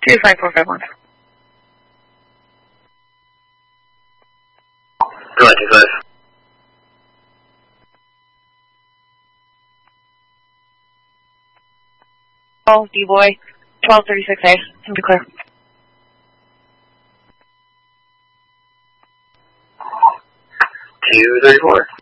25451. Go ahead, 25. Oh, D-Boy, 1236A. I'm clear. 234.